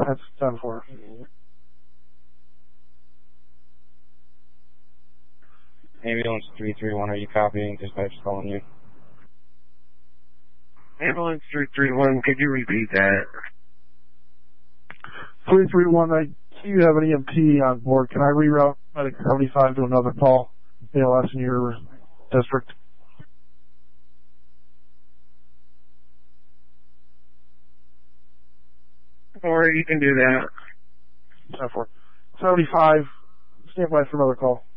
That's 10-4. Ambulance 331, are you copying? Dispatch calling you. Ambulance 331, could you repeat that? 331, I see you have an EMT on board. Can I reroute Medic 75 to another call? ALS in your district. Or you can do that. 10-4. 75, stand by for another call.